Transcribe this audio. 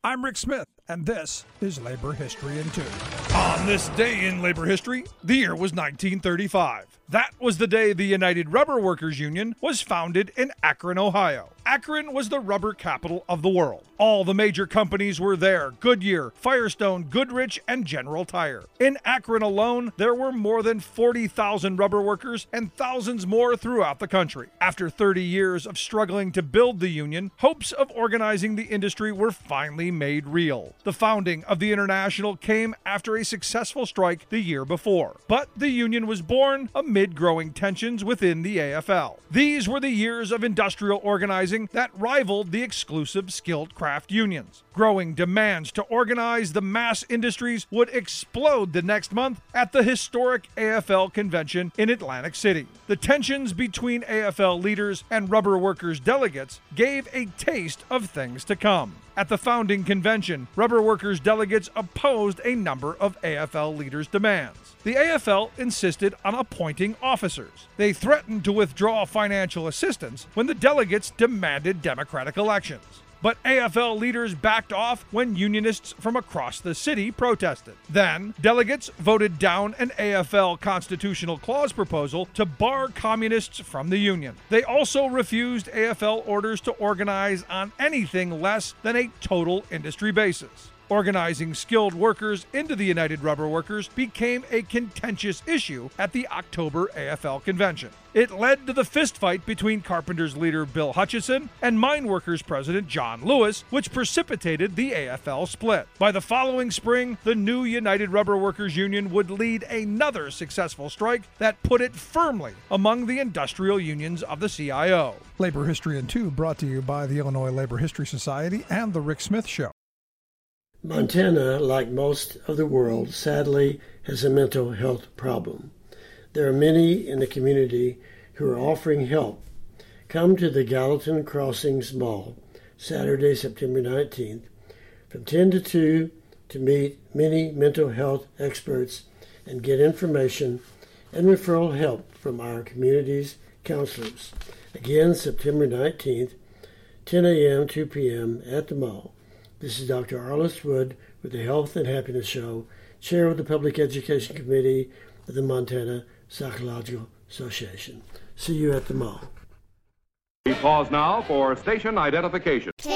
I'm Rick Smith, and this is Labor History in 2. On this day in labor history, the year was 1935. That was the day the United Rubber Workers Union was founded in Akron, Ohio. Akron was the rubber capital of the world. All the major companies were there: Goodyear, Firestone, Goodrich, and General Tire. In Akron alone, there were more than 40,000 rubber workers and thousands more throughout the country. After 30 years of struggling to build the union, hopes of organizing the industry were finally made real. The founding of the International came after a successful strike the year before, but the union was born amid growing tensions within the AFL. These were the years of industrial organizing that rivaled the exclusive skilled craft unions. Growing demands to organize the mass industries would explode the next month at the historic AFL convention in Atlantic City. The tensions between AFL leaders and rubber workers delegates gave a taste of things to come. At the founding convention, rubber workers delegates opposed a number of AFL leaders' demands. The AFL insisted on appointing officers. They threatened to withdraw financial assistance when the delegates demanded democratic elections. But AFL leaders backed off when unionists from across the city protested. Then, delegates voted down an AFL constitutional clause proposal to bar communists from the union. They also refused AFL orders to organize on anything less than a total industry basis. Organizing skilled workers into the United Rubber Workers became a contentious issue at the October AFL convention. It led to the fistfight between Carpenters leader Bill Hutchison and Mine Workers president John Lewis, which precipitated the AFL split. By the following spring, the new United Rubber Workers Union would lead another successful strike that put it firmly among the industrial unions of the CIO. Labor History in 2 brought to you by the Illinois Labor History Society and The Rick Smith Show. Montana, like most of the world, sadly has a mental health problem. There are many in the community who are offering help. Come to the Gallatin Crossings Mall, Saturday, September 19th, from 10 to 2 to meet many mental health experts and get information and referral help from our community's counselors. Again, September 19th, 10 a.m., 2 p.m. at the mall. This is Dr. Arliss Wood with the Health and Happiness Show, Chair of the Public Education Committee of the Montana Psychological Association. See you at the mall. We pause now for station identification.